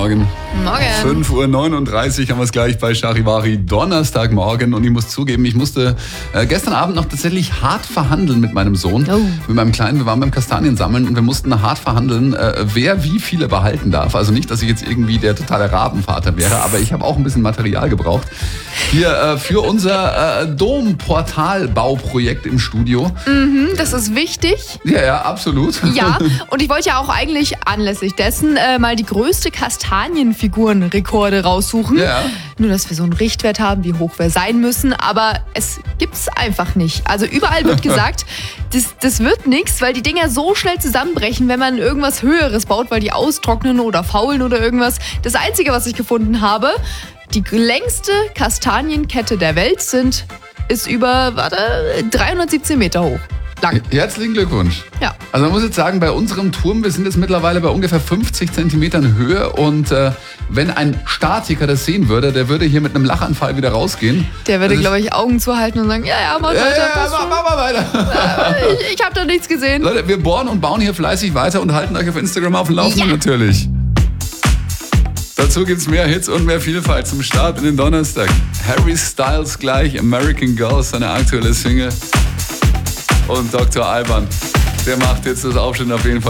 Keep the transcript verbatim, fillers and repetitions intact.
Morgen. Morgen. fünf Uhr neununddreißig haben wir es gleich bei Charivari, Donnerstagmorgen. Und ich muss zugeben, ich musste äh, gestern Abend noch tatsächlich hart verhandeln mit meinem Sohn, oh. mit meinem Kleinen. Wir waren beim Kastaniensammeln und wir mussten hart verhandeln, äh, wer wie viele behalten darf. Also nicht, dass ich jetzt irgendwie der totale Rabenvater wäre, aber ich habe auch ein bisschen Material gebraucht. Hier äh, für unser äh, Domportalbauprojekt im Studio. Mhm, das ist wichtig. Ja, ja, absolut. Ja, und ich wollte ja auch eigentlich anlässlich dessen äh, mal die größte Kastanienfigurenrekorde raussuchen. Ja. Nur, dass wir so einen Richtwert haben, wie hoch wir sein müssen. Aber es gibt's einfach nicht. Also überall wird gesagt, das, das wird nichts, weil die Dinger so schnell zusammenbrechen, wenn man irgendwas Höheres baut, weil die austrocknen oder faulen oder irgendwas. Das Einzige, was ich gefunden habe, die längste Kastanienkette der Welt sind, ist über, warte, dreihundertsiebzehn Meter hoch. Lang. Herzlichen Glückwunsch. Ja. Also man muss jetzt sagen, bei unserem Turm, wir sind jetzt mittlerweile bei ungefähr fünfzig Zentimetern Höhe und äh, wenn ein Statiker das sehen würde, der würde hier mit einem Lachanfall wieder rausgehen. Der würde, Das ist- glaube ich, Augen zuhalten und sagen, ja, ja, mach Ja, weiter. ja, passt mach, schon. mach mal weiter. Ich, ich habe da nichts gesehen. Leute, wir bohren und bauen hier fleißig weiter und halten euch auf Instagram auf dem Laufenden Ja. natürlich. Dazu gibt's mehr Hits und mehr Vielfalt zum Start in den Donnerstag. Harry Styles gleich, American Girl, seine aktuelle Single. Und Doktor Alban, der macht jetzt das Aufstehen auf jeden Fall.